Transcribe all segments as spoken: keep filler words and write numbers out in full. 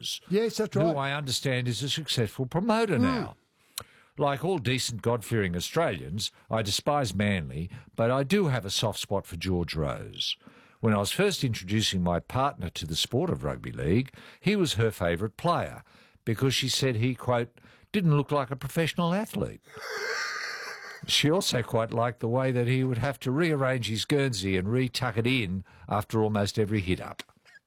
Rose. Yes, that's right. Who I understand is a successful promoter mm. now. Like all decent, God-fearing Australians, I despise Manly, but I do have a soft spot for George Rose. When I was first introducing my partner to the sport of rugby league, he was her favourite player because she said he, quote, didn't look like a professional athlete. She also quite liked the way that he would have to rearrange his Guernsey and re-tuck it in after almost every hit-up.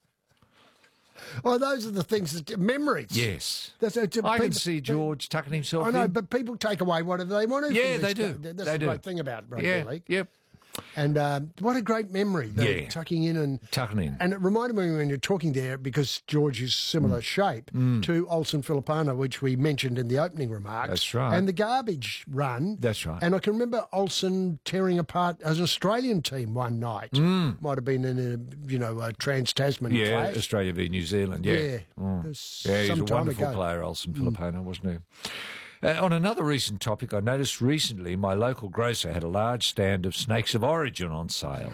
Oh, those are the things that memories. Yes, that's, it's, I people, can see George tucking himself. I know, in. but people take away whatever they want to. Yeah, they do. That's they the do. great thing about rugby yeah. league. Yep. And um, what a great memory, the yeah. tucking in and tucking in. And it reminded me when you're talking there, because George is similar mm. shape mm. to Olsen Filipana, which we mentioned in the opening remarks. That's right. And the garbage run. That's right. And I can remember Olsen tearing apart as an Australian team one night. Mm. Might have been in a you know a Trans-Tasman yeah, clash. Australia v New Zealand. Yeah, yeah, mm. yeah he's a wonderful ago. player, Olsen Mm. Filipana, wasn't he? Uh, on another recent topic, I noticed recently my local grocer had a large stand of Snakes of Origin on sale.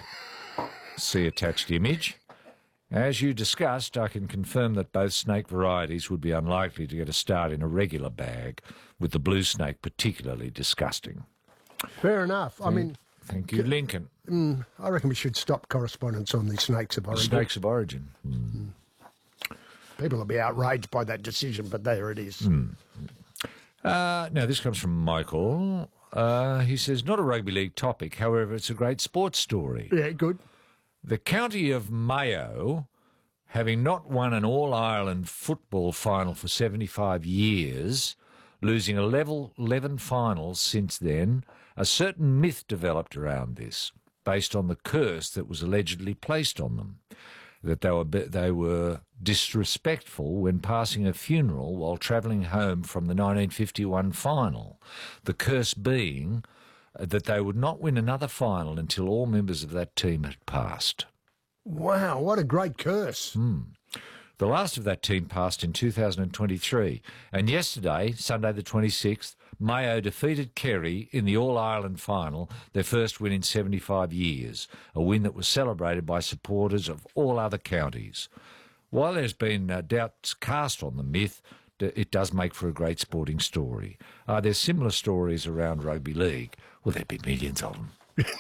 See attached image. As you discussed, I can confirm that both snake varieties would be unlikely to get a start in a regular bag, with the blue snake particularly disgusting. Fair enough. Thank, I mean... Thank you, Lincoln. Mm, I reckon we should stop correspondence on the Snakes of Origin. Snakes of Origin. Mm. Mm. People will be outraged by that decision, but there it is. Mm. Uh, now, this comes from Michael. Uh, he says, not a rugby league topic, however, it's a great sports story. Yeah, good. The county of Mayo, having not won an All-Ireland football final for seventy-five years, losing eleven finals since then, a certain myth developed around this, based on the curse that was allegedly placed on them, that they were they were disrespectful when passing a funeral while travelling home from the nineteen fifty-one final, the curse being that they would not win another final until all members of that team had passed. Wow, what a great curse. Hmm. The last of that team passed in two thousand twenty-three, and yesterday, Sunday the twenty-sixth, Mayo defeated Kerry in the All-Ireland final, their first win in seventy-five years, a win that was celebrated by supporters of all other counties. While there's been uh, doubts cast on the myth, it does make for a great sporting story. Are there similar stories around rugby league? Well, there'd be millions of them.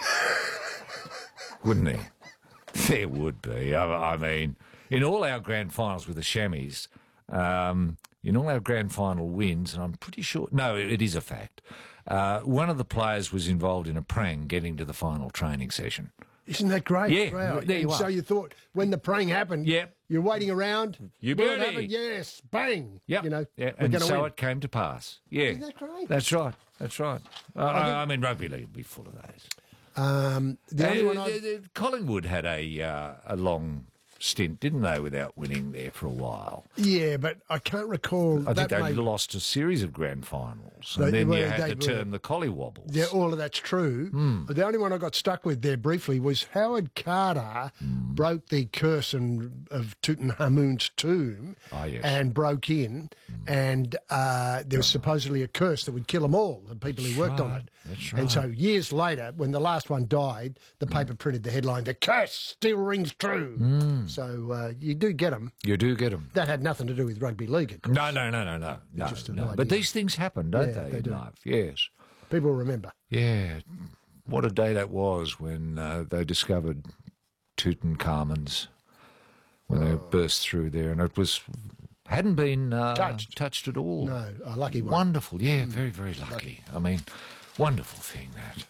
Wouldn't there? There would be. I, I mean, in all our grand finals with the Chamois, um, in all our grand final wins, and I'm pretty sure, no, it is a fact, uh, one of the players was involved in a prang getting to the final training session. Isn't that great? Yeah, wow. there you and are. So you thought when the prang happened, yep. you're waiting around. You will it beauty. happen? Yes, bang. Yep. You know, yeah. we're And so win. it came to pass. Yeah. Isn't that great? That's right. That's right. Uh, I, I, I mean, rugby league would be full of those. Um, the only uh, one I... uh, Collingwood had a uh, a long stint, didn't they, without winning there for a while? Yeah, but I can't recall. I think that they may... lost a series of grand finals, and they, then well, you had they, the term the collywobbles. Yeah, all of that's true. Mm. The only one I got stuck with there briefly was Howard Carter mm. broke the curse and, of Tutankhamun's tomb oh, yes. and broke in, mm. and uh, there was supposedly a curse that would kill them all, the people that's who worked right. on it. That's right. And so years later, when the last one died, the paper mm. printed the headline, "The curse still rings true." Mm. So uh, you do get them. You do get them. That had nothing to do with rugby league, of course. No, no, no, no, no. no, just no. But But these things happen, don't yeah, they, they in do. life? Yes. People remember. Yeah. What a day that was when uh, they discovered Tutankhamun's, when oh. they burst through there, and it was hadn't been uh, touched. touched at all. No, a lucky one. Wonderful, yeah, mm. very, very lucky. I mean, wonderful thing, that.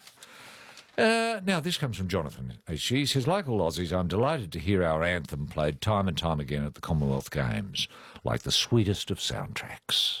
Uh, now, this comes from Jonathan. He says, like all Aussies, I'm delighted to hear our anthem played time and time again at the Commonwealth Games, like the sweetest of soundtracks.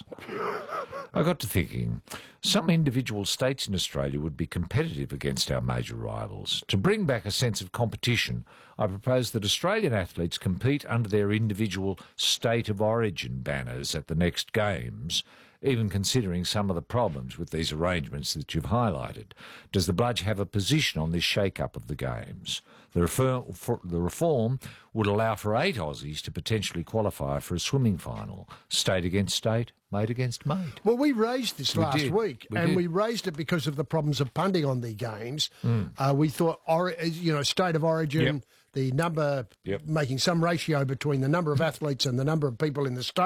I got to thinking, some individual states in Australia would be competitive against our major rivals. To bring back a sense of competition, I propose that Australian athletes compete under their individual state of origin banners at the next Games, even considering some of the problems with these arrangements that you've highlighted. Does the Bludge have a position on this shake-up of the Games? The reform, for, the reform would allow for eight Aussies to potentially qualify for a swimming final, state against state, mate against mate. Well, we raised this we last did. week, we and did. we raised it because of the problems of punting on the Games. Mm. Uh, we thought, or, you know, state of origin, yep. the number, yep. making some ratio between the number of athletes and the number of people in the state.